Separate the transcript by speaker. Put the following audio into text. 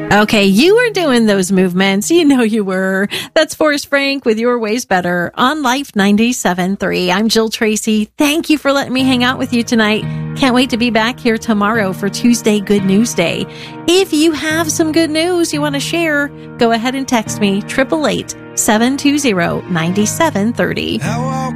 Speaker 1: Okay, you were doing those movements. You know you were. That's Forrest Frank with Your Ways Better on Life 97.3. I'm Jill Tracy. Thank you for letting me hang out with you tonight. Can't wait to be back here tomorrow for Tuesday Good News Day. If you have some good news you want to share, go ahead and text me 888-720-9730.